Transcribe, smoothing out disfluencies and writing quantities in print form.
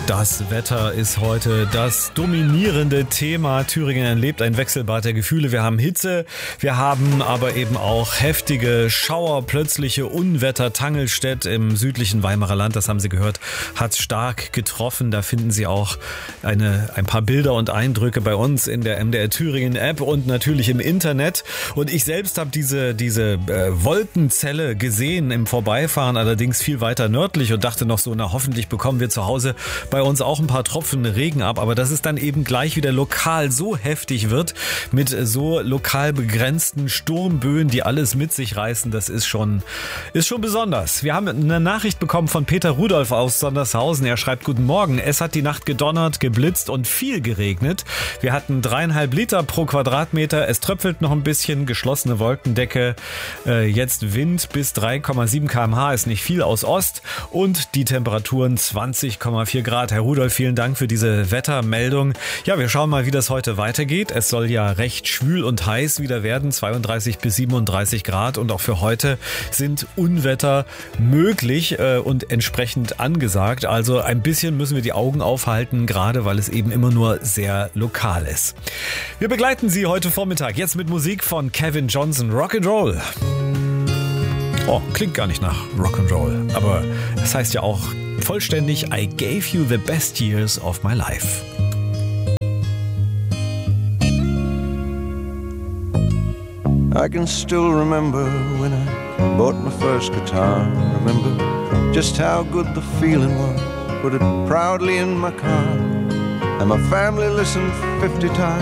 Das Wetter ist heute das dominierende Thema. Thüringen erlebt ein Wechselbad der Gefühle. Wir haben Hitze, wir haben aber eben auch heftige Schauer, plötzliche Unwetter. Tangelstedt im südlichen Weimarer Land, das haben Sie gehört, hat stark getroffen. Da finden Sie auch ein paar Bilder und Eindrücke bei uns in der MDR Thüringen App und natürlich im Internet. Und ich selbst habe diese Wolkenzelle gesehen im Vorbeifahren, allerdings viel weiter nördlich und dachte noch so, na hoffentlich bekommen wir zu Hause bei uns auch ein paar Tropfen Regen ab, aber dass es dann eben gleich wieder lokal so heftig wird, mit so lokal begrenzten Sturmböen, die alles mit sich reißen, das ist schon besonders. Wir haben eine Nachricht bekommen von Peter Rudolf aus Sondershausen. Er schreibt: Guten Morgen, es hat die Nacht gedonnert, geblitzt und viel geregnet. Wir hatten 3,5 Liter pro Quadratmeter, es tröpfelt noch ein bisschen, geschlossene Wolkendecke, jetzt Wind bis 3,7 km/h, ist nicht viel aus Ost und die Temperaturen 20,4 Grad. Herr Rudolf, vielen Dank für diese Wettermeldung. Ja, wir schauen mal, wie das heute weitergeht. Es soll ja recht schwül und heiß wieder werden, 32 bis 37 Grad. Und auch für heute sind Unwetter möglich und entsprechend angesagt. Also ein bisschen müssen wir die Augen aufhalten, gerade weil es eben immer nur sehr lokal ist. Wir begleiten Sie heute Vormittag jetzt mit Musik von Kevin Johnson, Rock'n'Roll. Oh, klingt gar nicht nach Rock'n'Roll, aber es heißt ja auch vollständig: I gave you the best years of my life. I can still remember when I bought my first guitar. Remember just how good the feeling was. Put it proudly in my car, and my family listened 50 times.